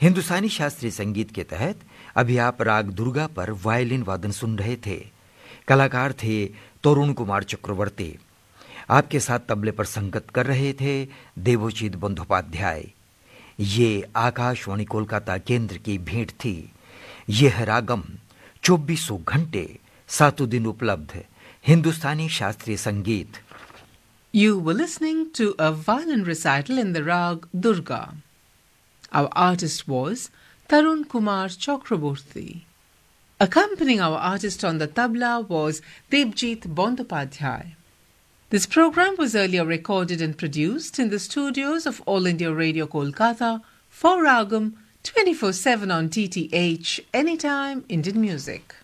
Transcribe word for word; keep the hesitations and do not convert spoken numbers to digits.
हिंदुस्तानी शास्त्रीय संगीत के तहत अभी आप राग दुर्गा पर वायलिन वादन सुन रहे थे। कलाकार थे तरुण कुमार चक्रवर्ती। आपके साथ तबले पर संगत कर रहे थे देवोचित बंदोपाध्याय। ये आकाशवाणी कोलकाता केंद्र की भेंट थी। यह रागम चौबीसों घंटे सातों दिन उपलब्ध हिंदुस्तानी शास्त्रीय संगीत। You were listening to a violin recital in the rag Durga. Our artist was Tarun Kumar Chakraborty. Accompanying our artist on the tabla was Devjit Bandopadhyay. This program was earlier recorded and produced in the studios of All India Radio Kolkata for Ragam twenty-four seven on D T H Anytime Indian Music.